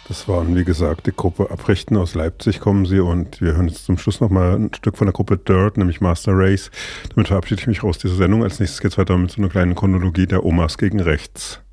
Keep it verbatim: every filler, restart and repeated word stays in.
Das waren, wie gesagt, die Gruppe Abrichten aus Leipzig kommen sie und wir hören jetzt zum Schluss nochmal ein Stück von der Gruppe Dirt, nämlich Master Race. Damit verabschiede ich mich aus dieser Sendung. Als nächstes geht es weiter mit so einer kleinen Chronologie der Omas gegen Rechts.